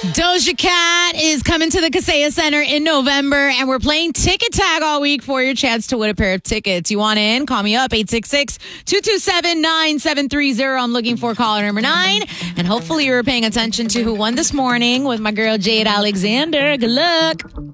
Doja Cat is coming to the Kaseya Center in November, and we're playing Ticket Tag all week for your chance to win a pair of tickets. You want in? Call me up, 866-227-9730. I'm looking for caller number 9, and hopefully you were paying attention to who won this morning with my girl Jade Alexander. Good luck.